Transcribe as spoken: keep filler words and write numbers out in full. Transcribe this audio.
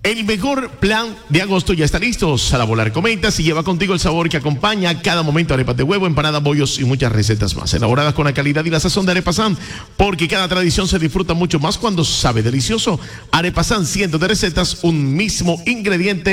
El mejor plan de agosto ya está listo. Sal a volar cometas y lleva contigo el sabor que acompaña cada momento. Arepas de huevo, empanadas, bollos y muchas recetas más. Elaboradas con la calidad y la sazón de Arepasan. Porque cada tradición se disfruta mucho más cuando sabe delicioso. Arepasan, cientos de recetas, un mismo ingrediente.